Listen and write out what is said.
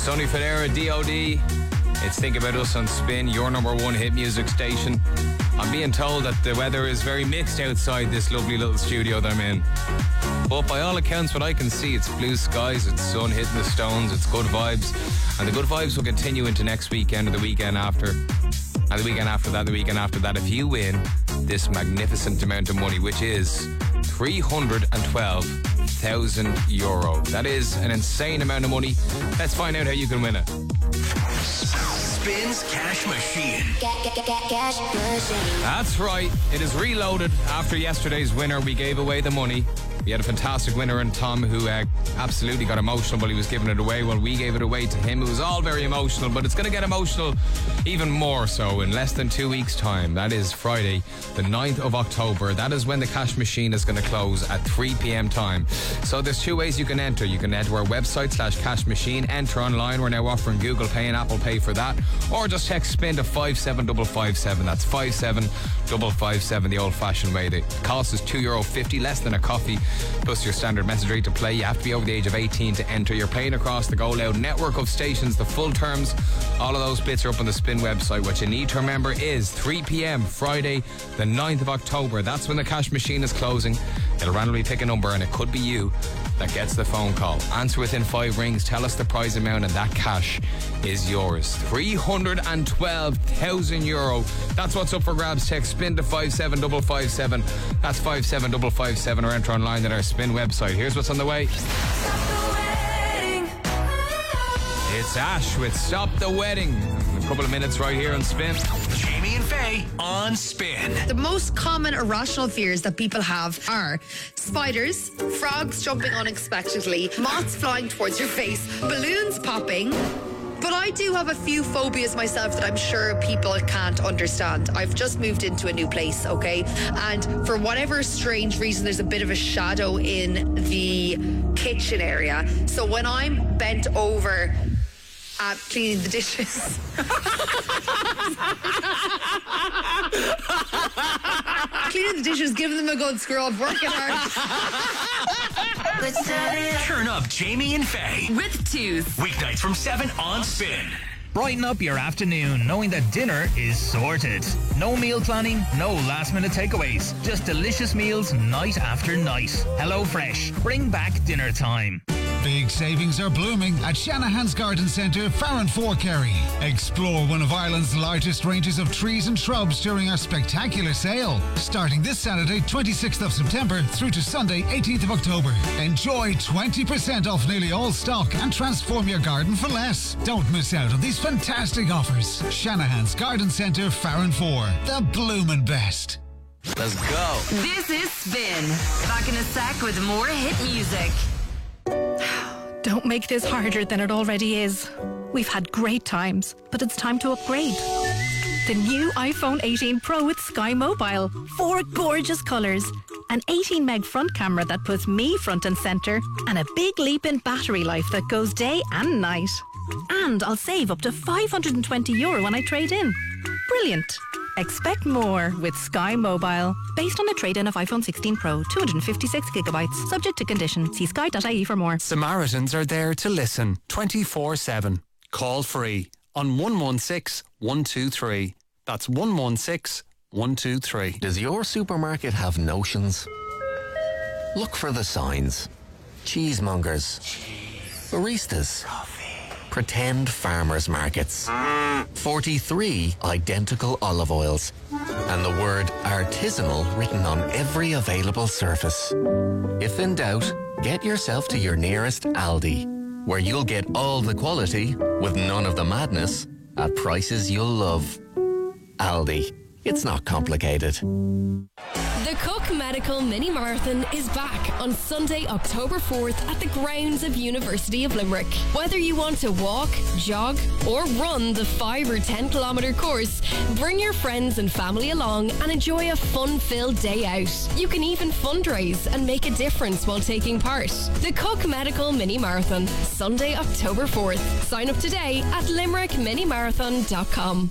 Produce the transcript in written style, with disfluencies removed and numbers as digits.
Sonny Fodera, D.O.D. It's Think About Us on Spin, your number one hit music station. I'm being told that the weather is very mixed outside this lovely little studio that I'm in. But by all accounts, what I can see, it's blue skies, it's sun hitting the stones, it's good vibes. And the good vibes will continue into next weekend or the weekend after. And the weekend after that, the weekend after that, if you win this magnificent amount of money, which is €312,000. That is an insane amount of money. Let's find out how you can win it. Spins Cash Machine. Cash machine. That's right. It is reloaded. After yesterday's winner, we gave away the money. We had a fantastic winner in Tom who absolutely got emotional while he was giving it away. Well, we gave it away to him. It was all very emotional, but it's going to get emotional even more so in less than 2 weeks' time. That is Friday, the 9th of October. That is when the cash machine is going to close at 3 p.m. time. So there's two ways you can enter. You can head to our website /cash machine, enter online. We're now offering Google Pay and Apple Pay for that. Or just text SPIN to 57557. That's 57557, the old-fashioned way. The cost is €2.50, less than a coffee. Plus your standard message rate to play. You have to be over the age of 18 to enter. You're playing across the Go Loud network of stations. The full terms, all of those bits are up on the Spin website. What you need to remember is 3 p.m. Friday, the 9th of October. That's when the cash machine is closing. It'll randomly pick a number and it could be you that gets the phone call. Answer within 5 rings, tell us the prize amount, and that cash is yours. €312,000. That's what's up for grabs. Text SPIN to 57557. That's 57557, or enter online at our Spin website. Here's what's on the way. It's Ash with Stop the Wedding. A couple of minutes right here on Spin. Jamie and Faye on Spin. The most common irrational fears that people have are spiders, frogs jumping unexpectedly, moths flying towards your face, balloons popping. But I do have a few phobias myself that I'm sure people can't understand. I've just moved into a new place, okay? And for whatever strange reason, there's a bit of a shadow in the kitchen area. So when I'm bent over cleaning the dishes... cleaning the dishes, giving them a good scrub, working hard. Turn up Jamie and Faye with Tooth. weeknights from 7 on Spin. Brighten up your afternoon knowing that dinner is sorted. No meal planning, no last minute takeaways. Just delicious meals night after night. HelloFresh. Bring back dinner time. Big savings are blooming at Shanahan's Garden Centre, Farranfore, Kerry. Explore one of Ireland's largest ranges of trees and shrubs during our spectacular sale. Starting this Saturday, 26th of September, through to Sunday, 18th of October. Enjoy 20% off nearly all stock and transform your garden for less. Don't miss out on these fantastic offers. Shanahan's Garden Centre, Farranfore. The bloomin' best. Let's go. This is Spin. Back in a sec with more hit music. Don't make this harder than it already is. We've had great times, but it's time to upgrade. The new iPhone 18 Pro with Sky Mobile. 4 gorgeous colours. An 18 meg front camera that puts me front and centre. And a big leap in battery life that goes day and night. And I'll save up to €520 when I trade in. Brilliant. Expect more with Sky Mobile. Based on a trade-in of iPhone 16 Pro, 256GB. Subject to condition. See sky.ie for more. Samaritans are there to listen 24/7. Call free on 116 123. That's 116 123. Does your supermarket have notions? Look for the signs. Cheesemongers. Baristas. Pretend farmers markets. 43 identical olive oils. And the word artisanal written on every available surface. If in doubt, get yourself to your nearest Aldi, where you'll get all the quality with none of the madness at prices you'll love. Aldi. It's not complicated. The Cook Medical Mini Marathon is back on Sunday, October 4th at the grounds of University of Limerick. Whether you want to walk, jog or run the 5 or 10 kilometre course, bring your friends and family along and enjoy a fun-filled day out. You can even fundraise and make a difference while taking part. The Cook Medical Mini Marathon, Sunday, October 4th. Sign up today at limerickminimarathon.com.